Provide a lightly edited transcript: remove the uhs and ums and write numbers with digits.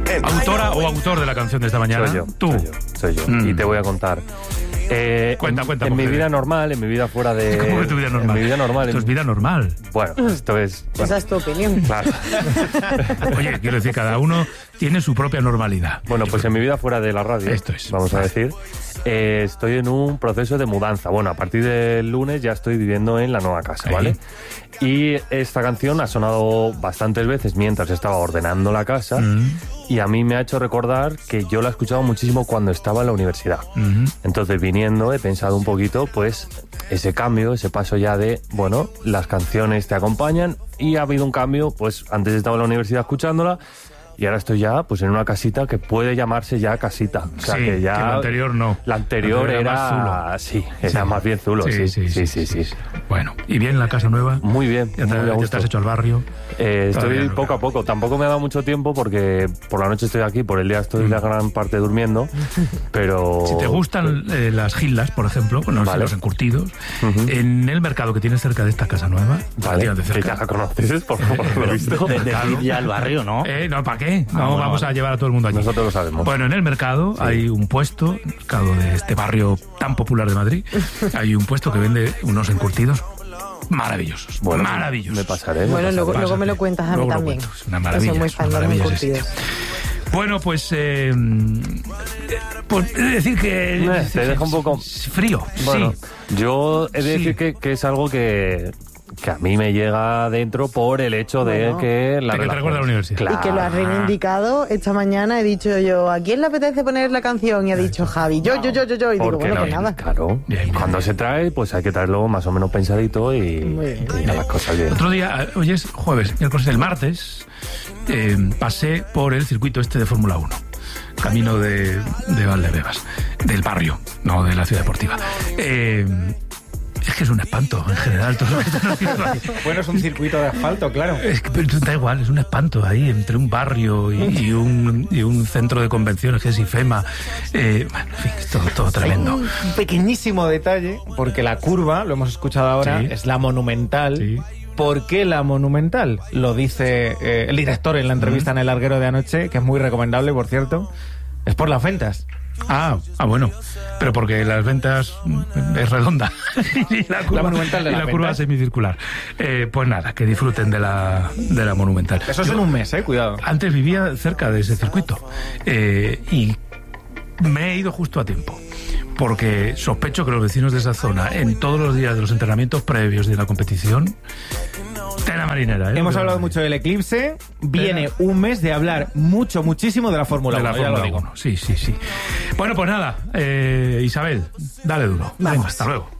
¿Autora o autor de la canción de esta mañana? Soy yo. Tú. Soy yo. Y te voy a contar. Cuenta. En mi vida normal, en mi vida fuera de... ¿Cómo es tu vida normal? En mi vida normal. Esto es vida normal. Bueno, esto es... Bueno, esa es tu opinión. claro. Oye, quiero decir, cada uno tiene su propia normalidad. Bueno, pues en mi vida fuera de la radio, Esto es. vamos a decir, estoy en un proceso de mudanza. Bueno, a partir del lunes ya estoy viviendo en la nueva casa, ¿vale? Y esta canción ha sonado bastantes veces mientras estaba ordenando la casa y a mí me ha hecho recordar que yo la he escuchado muchísimo cuando estaba en la universidad. Entonces, viniendo, he pensado un poquito, pues, ese cambio, ese paso ya de, bueno, las canciones te acompañan y ha habido un cambio, pues, antes estaba en la universidad escuchándola y ahora estoy ya, pues, en una casita que puede llamarse ya casita. O sea, Sí, que ya... que la anterior no. La anterior era más zulo. Sí, era más bien zulo, sí. Bueno, ¿y bien la casa nueva? Muy bien, ¿Ya muy a te gusto. has hecho al barrio? Estoy Todavía no, poco a poco. Tampoco me ha dado mucho tiempo porque por la noche estoy aquí, por el día estoy la gran parte durmiendo, pero... Si te gustan las gildas, por ejemplo, Vale. los encurtidos, en el mercado que tienes cerca de esta casa nueva, Vale, relativamente que cerca. ya la conoces, por lo visto. Decir ya el barrio, ¿no? No, ¿para qué? No, bueno, vamos a llevar a todo el mundo allí. Nosotros lo sabemos. Bueno, en el mercado hay un puesto, el mercado de este barrio tan popular de Madrid, hay un puesto que vende unos encurtidos maravillosos. Bueno, maravillosos. me pasaré. Bueno, luego me lo cuentas a mí Luego lo también. cuento, es una maravilla. Soy muy es fan una de los maravilla ese encurtidos. sitio. Bueno, pues he de decir que... Te deja un poco... Frío, Bueno, sí. yo he de Sí. decir que es algo que a mí me llega dentro por el hecho de Bueno. que la De que te recuerda a la universidad. Claro. Y que lo has reivindicado esta mañana. He dicho yo, ¿a quién le apetece poner la canción? Y ha dicho Javi, yo. Y digo, Porque bueno, pues nada. Claro, Bien. cuando se trae, pues hay que traerlo más o menos pensadito y a las cosas bien. Otro día, hoy es jueves, miércoles, el martes, pasé por el circuito este de Fórmula 1. Camino de Valdebebas, del barrio, no de la ciudad deportiva. Es que es un espanto, en general, todo lo que están haciendo ahí. Bueno, es un circuito de asfalto, claro. Es que pero da igual, es un espanto ahí, entre un barrio y un centro de convenciones que es IFEMA. Bueno, en fin, es todo tremendo. Un pequeñísimo detalle, porque la curva, lo hemos escuchado ahora, Sí. es la Monumental. Sí. ¿Por qué la Monumental? Lo dice el director en la entrevista en El Larguero de anoche, que es muy recomendable, por cierto. Es por las ventas. Ah, bueno, pero porque las ventas es redonda y la curva, Monumental de y las la curva ventas. semicircular. Pues nada, que disfruten de la Monumental. Eso es en un mes, cuidado. Antes vivía cerca de ese circuito y me he ido justo a tiempo. Porque sospecho que los vecinos de esa zona, en todos los días de los entrenamientos previos de la competición, tela marinera. Hemos hablado mucho del eclipse. Viene un mes de hablar muchísimo de la Fórmula 1. de la ya lo Fórmula digo. 1. Sí. Bueno, pues nada, Isabel, dale duro. Vamos. Venga, hasta luego.